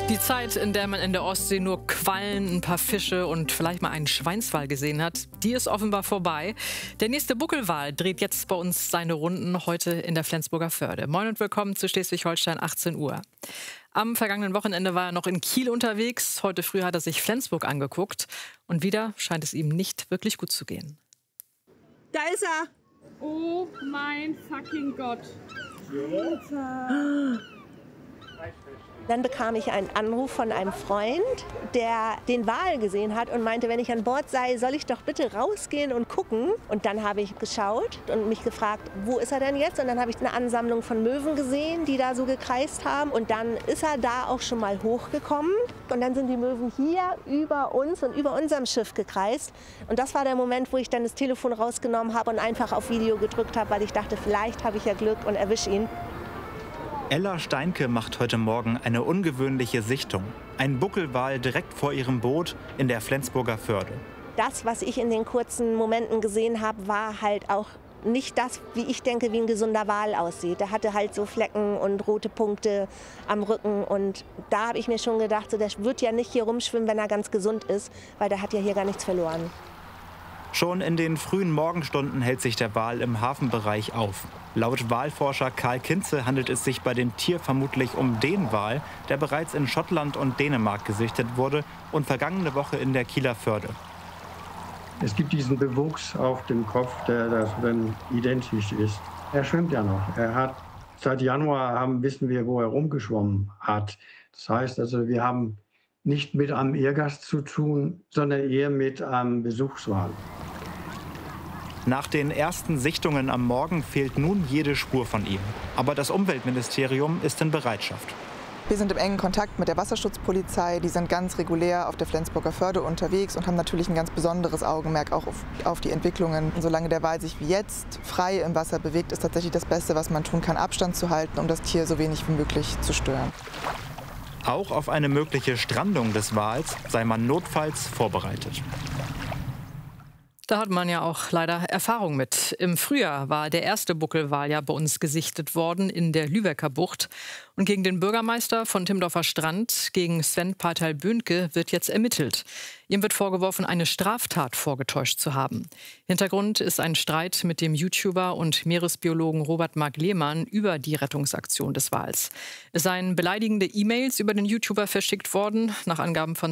Die Zeit, in der man in der Ostsee nur Quallen, ein paar Fische und vielleicht mal einen Schweinswal gesehen hat, die ist offenbar vorbei. Der nächste Buckelwal dreht jetzt bei uns seine Runden heute in der Flensburger Förde. Moin und willkommen zu Schleswig-Holstein, 18 Uhr. Am vergangenen Wochenende war er noch in Kiel unterwegs. Heute früh hat er sich Flensburg angeguckt. Und wieder scheint es ihm nicht wirklich gut zu gehen. Da ist er! Oh mein fucking Gott. Dann bekam ich einen Anruf von einem Freund, der den Wal gesehen hat und meinte, wenn ich an Bord sei, soll ich doch bitte rausgehen und gucken. Und dann habe ich geschaut und mich gefragt, wo ist er denn jetzt? Und dann habe ich eine Ansammlung von Möwen gesehen, die da so gekreist haben. Und dann ist er da auch schon mal hochgekommen. Und dann sind die Möwen hier über uns und über unserem Schiff gekreist. Und das war der Moment, wo ich dann das Telefon rausgenommen habe und einfach auf Video gedrückt habe, weil ich dachte, vielleicht habe ich ja Glück und erwische ihn. Ella Steinke macht heute Morgen eine ungewöhnliche Sichtung. Ein Buckelwal direkt vor ihrem Boot in der Flensburger Förde. Das, was ich in den kurzen Momenten gesehen habe, war halt auch nicht das, wie ich denke, wie ein gesunder Wal aussieht. Der hatte halt so Flecken und rote Punkte am Rücken. Und da habe ich mir schon gedacht, so, der wird ja nicht hier rumschwimmen, wenn er ganz gesund ist, weil der hat ja hier gar nichts verloren. Schon in den frühen Morgenstunden hält sich der Wal im Hafenbereich auf. Laut Walforscher Karl Kinze handelt es sich bei dem Tier vermutlich um den Wal, der bereits in Schottland und Dänemark gesichtet wurde und vergangene Woche in der Kieler Förde. Es gibt diesen Bewuchs auf dem Kopf, der dann identisch ist. Er schwimmt ja noch. Er hat seit Januar wissen wir, wo er rumgeschwommen hat. Das heißt also, wir haben nicht mit einem Irrgast zu tun, sondern eher mit einem Besuchswal. Nach den ersten Sichtungen am Morgen fehlt nun jede Spur von ihm. Aber das Umweltministerium ist in Bereitschaft. Wir sind im engen Kontakt mit der Wasserschutzpolizei. Die sind ganz regulär auf der Flensburger Förde unterwegs und haben natürlich ein ganz besonderes Augenmerk auch auf die Entwicklungen. Und solange der Wal sich wie jetzt frei im Wasser bewegt, ist tatsächlich das Beste, was man tun kann, Abstand zu halten, um das Tier so wenig wie möglich zu stören. Auch auf eine mögliche Strandung des Wals sei man notfalls vorbereitet. Da hat man ja auch leider Erfahrung mit. Im Frühjahr war der erste Buckelwal ja bei uns gesichtet worden in der Lübecker Bucht. Und gegen den Bürgermeister von Timmendorfer Strand, gegen Sven Parteil-Böhnke, wird jetzt ermittelt. Ihm wird vorgeworfen, eine Straftat vorgetäuscht zu haben. Hintergrund ist ein Streit mit dem YouTuber und Meeresbiologen Robert Mark Lehmann über die Rettungsaktion des Wals. Es seien beleidigende E-Mails über den YouTuber verschickt worden. Nach Angaben von